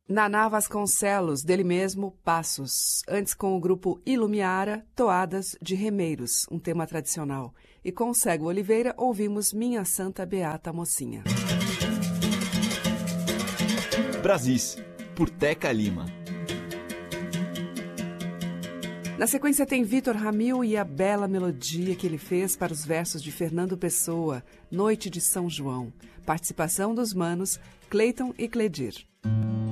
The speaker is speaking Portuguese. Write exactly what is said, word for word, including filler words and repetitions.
Naná Vasconcelos, dele mesmo, Passos. Antes com o grupo Ilumiara, Toadas de Remeiros, um tema tradicional. E com o Cego Oliveira, ouvimos Minha Santa Beata Mocinha. Brasis, por Teca Lima. Na sequência tem Vitor Ramil e a bela melodia que ele fez para os versos de Fernando Pessoa, Noite de São João. Participação dos manos Cleiton e Cledir.